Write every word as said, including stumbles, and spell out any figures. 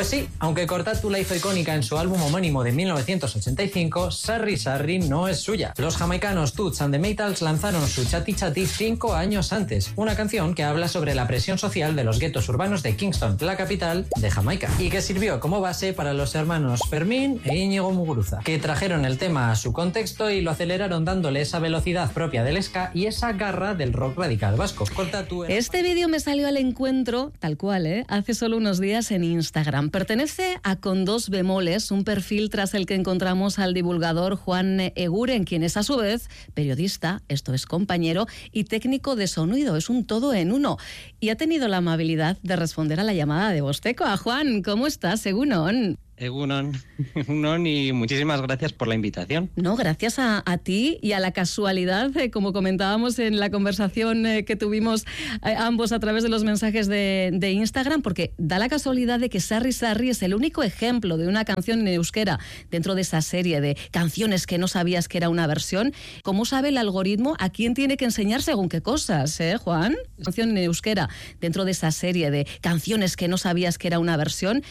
Pues sí, aunque Cortatu la hizo icónica en su álbum homónimo de mil novecientos ochenta y cinco, Sarri Sarri no es suya. Los jamaicanos Toots and the Maytals lanzaron su Chatty Chatty cinco años antes, una canción que habla sobre la presión social de los guetos urbanos de Kingston, la capital de Jamaica, y que sirvió como base para los hermanos Fermín e Íñigo Muguruza, que trajeron el tema a su contexto y lo aceleraron dándole esa velocidad propia del ska y esa garra del rock radical vasco. Cortatu era... Este vídeo me salió al encuentro, tal cual, ¿eh? hace solo unos días en Instagram. Pertenece a Con Dos Bemoles, un perfil tras el que encontramos al divulgador Juan Eguren, quien es a su vez periodista, esto es compañero, y técnico de sonido, es un todo en uno. Y ha tenido la amabilidad de responder a la llamada de Bosteco. A Juan, ¿cómo estás, Egunon? Egunon, Egunon, y muchísimas gracias por la invitación. No, gracias a, a ti y a la casualidad, eh, como comentábamos en la conversación eh, que tuvimos eh, ambos a través de los mensajes de, de Instagram, porque da la casualidad de que Sarri Sarri es el único ejemplo de una canción en euskera dentro de esa serie de canciones que no sabías que era una versión. ¿Cómo sabe el algoritmo a quién tiene que enseñar según qué cosas, eh, Juan? Canción en euskera dentro de esa serie de canciones que no sabías que era una versión.